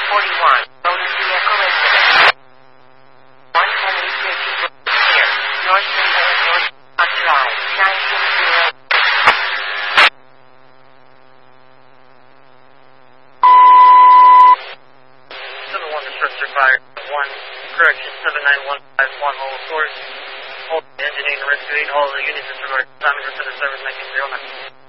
41, motor vehicle incident. 110 here, North Window, North Drive, 960. Fire 1, correction 79151, hold source, hold engineering rescuing all the units in regard to timing for service 1909.